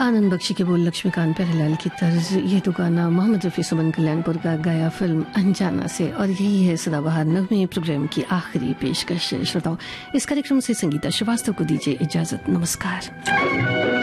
आनंद बख्शी के बोल लक्ष्मीकांत प्यारेलाल की तर्ज ये तो गाना मोहम्मद रफ़ी सुमन कल्याणपुर का गाया फिल्म अनजाना से। और यही है सदाबहार नगमे प्रोग्राम की आखिरी पेशकश। श्रोताओं, इस कार्यक्रम से संगीता श्रीवास्तव को दीजिए इजाजत। नमस्कार।